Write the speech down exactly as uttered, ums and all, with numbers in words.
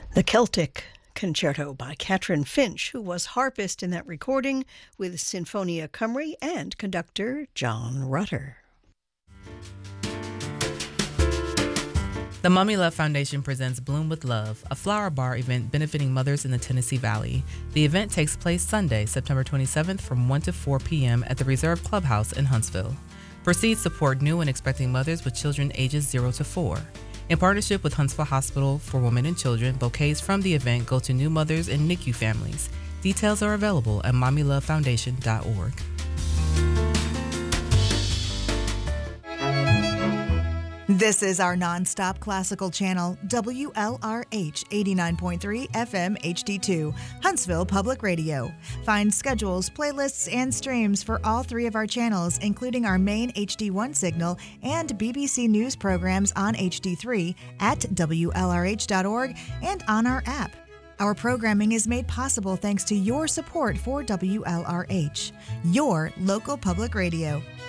The Celtic Concerto by Catherine Finch, who was harpist in that recording with Sinfonia Cymru, and conductor John Rutter. The Mummy Love Foundation presents Bloom with Love, a flower bar event benefiting mothers in the Tennessee Valley. The event takes place Sunday, September twenty-seventh from one to four p.m. at the Reserve Clubhouse in Huntsville. Proceeds support new and expecting mothers with children ages zero to four. In partnership with Huntsville Hospital for Women and Children, bouquets from the event go to new mothers and N I C U families. Details are available at mommy love foundation dot org. This is our nonstop classical channel, W L R H eighty-nine point three F M H D two, Huntsville Public Radio. Find schedules, playlists, and streams for all three of our channels, including our main H D one signal and B B C News programs on H D three at W L R H dot org and on our app. Our programming is made possible thanks to your support for W L R H, your local public radio.